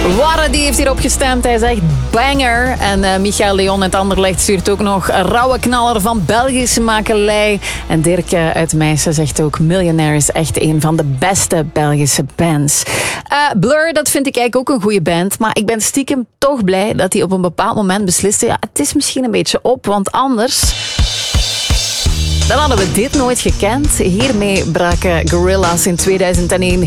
Warre die heeft hierop gestemd. Hij zegt banger. En Michael Leon uit Anderlecht stuurt ook nog rauwe knaller van Belgische makelij. En Dirk uit Meissen zegt ook Millionaire is echt een van de beste Belgische bands. Blur, dat vind ik eigenlijk ook een goede band. Maar ik ben stiekem toch blij dat hij op een bepaald moment besliste. Ja, het is misschien een beetje op, want anders dan hadden we dit nooit gekend. Hiermee braken Gorillaz in 2001